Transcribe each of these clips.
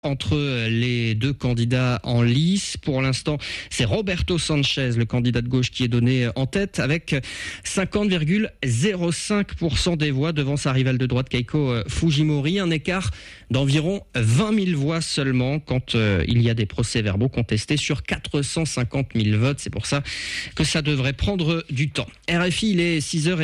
entre les deux candidats en lice. Pour l'instant, c'est Roberto Sanchez, le candidat de gauche, qui est donné en tête avec 50,05% des voix devant sa rivale de droite Keiko Fujimori. Un écart d'environ 20 000 voix seulement quand il y a des procès-verbaux contestés sur 450 000 votes. C'est pour ça que ça devrait prendre du temps. RFI, il est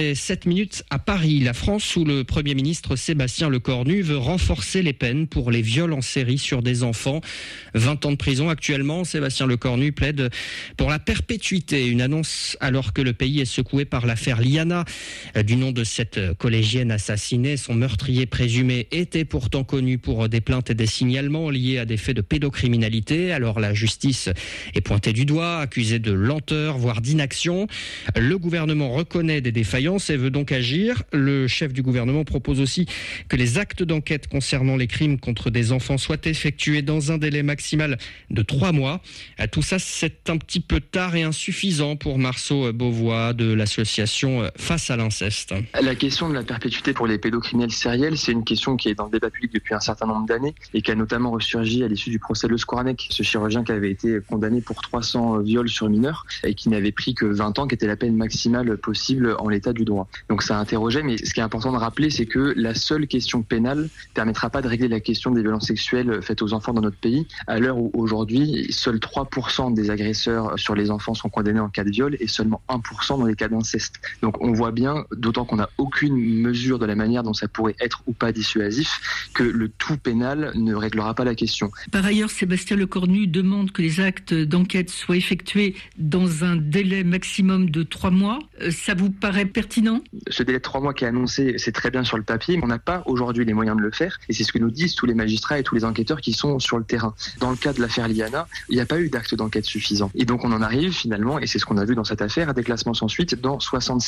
6h07 à Paris. La France, sous le Premier ministre Sébastien Lecornu, veut renforcer les peines pour les viols en série sur des enfants. 20 ans de prison actuellement. Sébastien Lecornu plaide pour la perpétuité. Une annonce alors que le pays est secoué par l'affaire Liana. Du nom de cette collégienne assassinée, son meurtrier présumé était pourtant connu pour des plaintes et des signalements liés à des faits de pédocriminalité. Alors la justice est pointée du doigt, accusée de lenteur, voire d'inaction. Le gouvernement reconnaît des défaillances et veut donc agir. Le chef du gouvernement propose aussi que les actes d'enquête concernant les crimes contre des enfants soient effectués dans un délai maximal de 3 mois. Tout ça, c'est un petit peu tard et insuffisant pour Marceau Beauvois de l'association Face à l'inceste. La question de la perpétuité pour les pédocriminels sériels, c'est une question qui est dans le débat public depuis un certain nombre d'années et qui a notamment ressurgi à l'issue du procès Le Skoranek, ce chirurgien qui avait été condamné pour 300 viols sur mineurs et qui n'avait pris que 20 ans, qui était la peine maximale possible en l'état du droit. Donc ça interrogeait, mais ce qui est important de rappeler, c'est que la seule question pénale ne permettra pas de régler la question des violences sexuelles faites aux enfants dans notre pays, à l'heure où aujourd'hui, seuls 3% des agresseurs sur les enfants sont condamnés en cas de viol et seulement 1% dans les cas d'inceste. Donc on voit bien, d'autant qu'on n'a aucune mesure de la manière dont ça pourrait être ou pas dissuasif, que le tout pénal ne réglera pas la question. Par ailleurs, Sébastien Lecornu demande que les actes d'enquête soient effectués dans un délai maximum de 3 mois. Ça vous paraît pertinent ? Ce délai de 3 mois qui est annoncé, c'est très bien sur le papier, mais on n'a pas aujourd'hui les moyens de le faire. Et c'est ce que nous disent tous les magistrats et tous les enquêteurs qui sont sur le terrain. Dans le cas de l'affaire Liana, il n'y a pas eu d'acte d'enquête suffisant. Et donc on en arrive finalement, et c'est ce qu'on a vu dans cette affaire, à des classements sans suite dans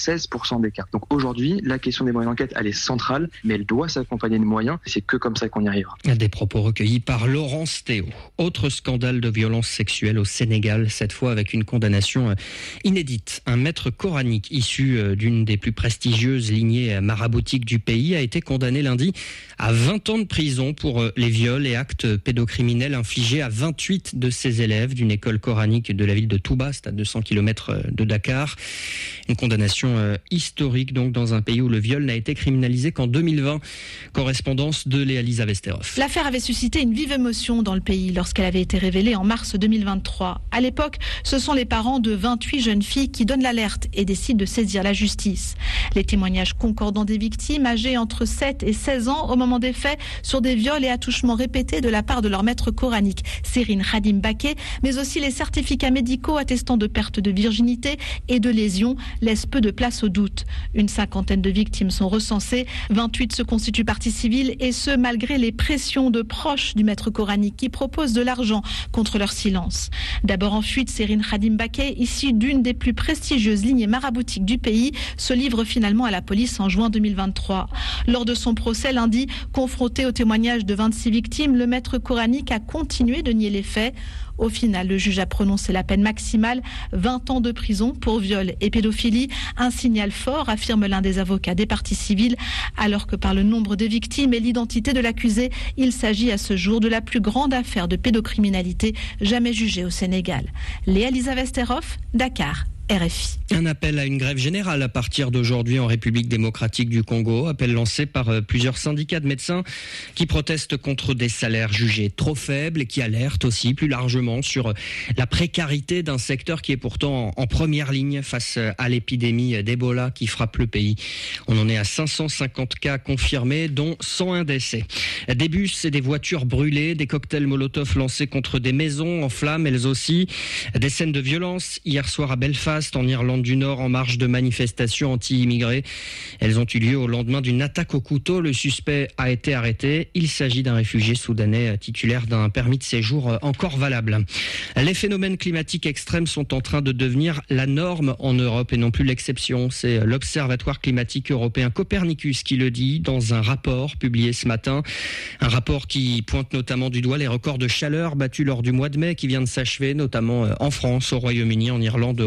76% des cas. Donc aujourd'hui, la question des moyens d'enquête, elle est centrale, mais elle doit s'accompagner de moyens. C'est que comme ça qu'on y arrivera. Des propos recueillis par Laurence Théo. Autre scandale de violence sexuelle au Sénégal, cette fois avec une condamnation inédite. Un maître coranique issu d'une des plus prestigieuses lignées maraboutiques du pays a été condamné lundi à 20 ans de prison pour les viols et actes pédocriminels infligés à 28 de ses élèves d'une école coranique de la ville de Touba, c'est à 200 km de Dakar. Une condamnation historique donc dans un pays où le viol n'a été criminalisé qu'en 2020. Correspondance de Léa-Lisa Vesterhoff. L'affaire avait suscité une vive émotion dans le pays lorsqu'elle avait été révélée en mars 2023. À l'époque, ce sont les parents de 28 jeunes filles qui donnent l'alerte et décident de saisir la justice. Les témoignages concordants des victimes, âgées entre 7 et 16 ans au moment des faits, sur des viols et attouchements répétés de la part de leur maître coranique, Serine Khadim Baké, mais aussi les certificats médicaux attestant de perte de virginité et de lésions, laissent peu de place au doute. Une 50aine de victimes sont recensées, 28 se constituent partie civile et ce, malgré les pressions de proches du maître coranique qui proposent de l'argent contre leur silence. D'abord en fuite, Serine Khadim Baké, issue d'une des plus prestigieuses lignées maraboutiques du pays, se livre finalement à la police en juin 2023. Lors de son procès lundi, confronté au témoignage de 26 victimes, le maître coranique a continué de nier les faits. Au final, le juge a prononcé la peine maximale, 20 ans de prison pour viol et pédophilie. Un signal fort, affirme l'un des avocats des parties civiles, alors que par le nombre de victimes et l'identité de l'accusé, il s'agit à ce jour de la plus grande affaire de pédocriminalité jamais jugée au Sénégal. Léa-Lisa Vesterhoff, Dakar. RFI. Un appel à une grève générale à partir d'aujourd'hui en République démocratique du Congo. Appel lancé par plusieurs syndicats de médecins qui protestent contre des salaires jugés trop faibles et qui alertent aussi plus largement sur la précarité d'un secteur qui est pourtant en première ligne face à l'épidémie d'Ebola qui frappe le pays. On en est à 550 cas confirmés, dont 101 décès. Des bus et des voitures brûlées, des cocktails Molotov lancés contre des maisons en flammes, elles aussi. Des scènes de violence hier soir à Belfast, en Irlande du Nord, en marge de manifestations anti-immigrés. Elles ont eu lieu au lendemain d'une attaque au couteau. Le suspect a été arrêté. Il s'agit d'un réfugié soudanais titulaire d'un permis de séjour encore valable. Les phénomènes climatiques extrêmes sont en train de devenir la norme en Europe et non plus l'exception. C'est l'Observatoire climatique européen Copernicus qui le dit dans un rapport publié ce matin. Un rapport qui pointe notamment du doigt les records de chaleur battus lors du mois de mai qui vient de s'achever, notamment en France, au Royaume-Uni, en Irlande ou encore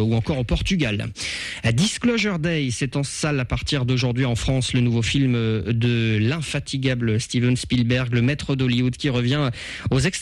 au Portugal. Disclosure Day, c'est en salle à partir d'aujourd'hui en France, le nouveau film de l'infatigable Steven Spielberg, le maître d'Hollywood qui revient aux